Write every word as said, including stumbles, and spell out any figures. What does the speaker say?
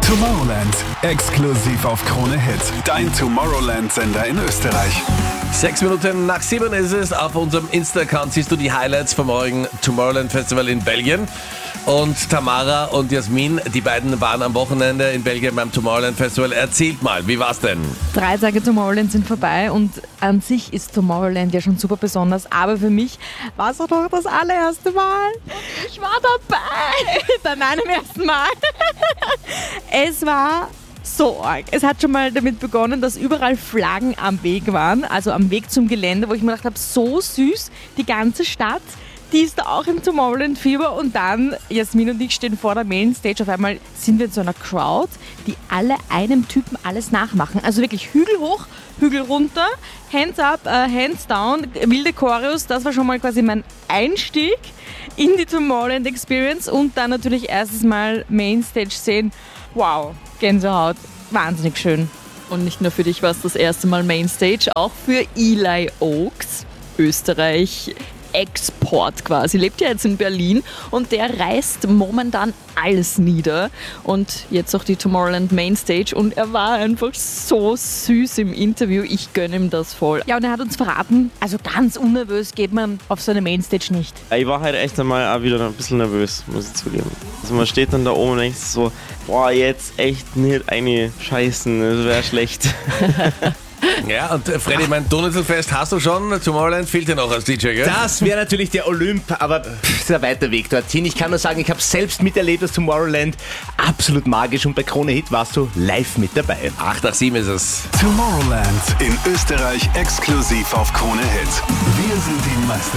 Tomorrowland, exklusiv auf Krone Hit. Dein Tomorrowland-Sender in Österreich. Sechs Minuten nach sieben ist es. Auf unserem Insta-Account siehst du die Highlights vom morgigen Tomorrowland Festival in Belgien. Und Tamara und Jasmin, die beiden waren am Wochenende in Belgien beim Tomorrowland Festival. Erzählt mal, wie war's denn? Drei Tage Tomorrowland sind vorbei und an sich ist Tomorrowland ja schon super besonders, aber für mich war es auch noch das allererste Mal. Und ich war dabei bei meinem ersten Mal. Es war so arg. Es hat schon mal damit begonnen, dass überall Flaggen am Weg waren, also am Weg zum Gelände, wo ich mir gedacht habe, so süß, die ganze Stadt. Die ist da auch im Tomorrowland-Fieber und dann, Jasmin und ich stehen vor der Mainstage, auf einmal sind wir in so einer Crowd, die alle einem Typen alles nachmachen. Also wirklich Hügel hoch, Hügel runter, Hands up, äh, Hands down, wilde Choreos, das war schon mal quasi mein Einstieg in die Tomorrowland Experience und dann natürlich erstes Mal Mainstage sehen. Wow, Gänsehaut, wahnsinnig schön. Und nicht nur für dich war es das erste Mal Mainstage, auch für Eli Oaks, Österreich. Export quasi, lebt ja jetzt in Berlin und der reißt momentan alles nieder und jetzt auch die Tomorrowland Mainstage und er war einfach so süß im Interview, ich gönne ihm das voll. Ja, und er hat uns verraten, also ganz unnervös geht man auf so eine Mainstage nicht. Ich war halt echt einmal auch wieder ein bisschen nervös, muss ich zugeben. Also man steht dann da oben und denkt so, boah, jetzt echt nicht eine Scheißen, das wäre schlecht. Ja, und äh, Freddy, mein Donauinselfest hast du schon, Tomorrowland fehlt dir noch als D J, gell? Das wäre natürlich der Olymp, aber pff, ist ein weiter Weg dorthin. Ich kann nur sagen, ich habe selbst miterlebt, das Tomorrowland absolut magisch und bei Krone Hit warst du live mit dabei. acht nach sieben ist es. Tomorrowland in Österreich exklusiv auf Krone Hit. Wir sind die Meister.